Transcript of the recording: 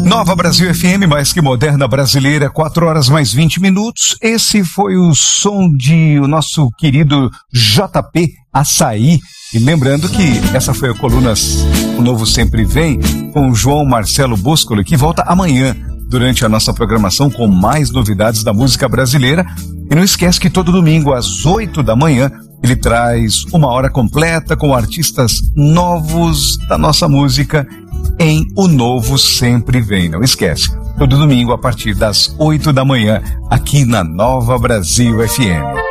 Nova Brasil FM, mais que moderna brasileira, 4 horas mais 20 minutos. Esse foi o som de o nosso querido JP Açaí. E lembrando que essa foi a coluna O Novo Sempre Vem, com o João Marcelo Boscoli, que volta amanhã durante a nossa programação com mais novidades da música brasileira. E não esquece que todo domingo às 8 da manhã ele traz uma hora completa com artistas novos da nossa música em O Novo Sempre Vem. Não esquece, todo domingo a partir das 8 da manhã aqui na Nova Brasil FM.